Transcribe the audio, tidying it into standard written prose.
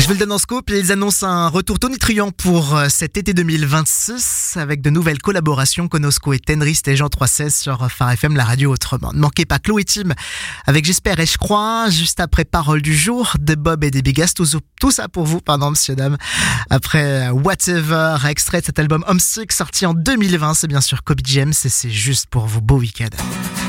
Je vous le donne en scoop, ils annoncent un retour tonitruant pour cet été 2026 avec de nouvelles collaborations. Konosko et Tenrist et Jean 316 sur Phare FM, la radio autrement. Ne manquez pas Chloé Tim avec J'espère et je crois, juste après Parole du jour de Bob et des Bigas. Tout ça pour vous, pardon, monsieur, dame. Après Whatever, extrait de cet album Homesick sorti en 2020, c'est bien sûr Kobe James et c'est juste pour vous. Beau week-end.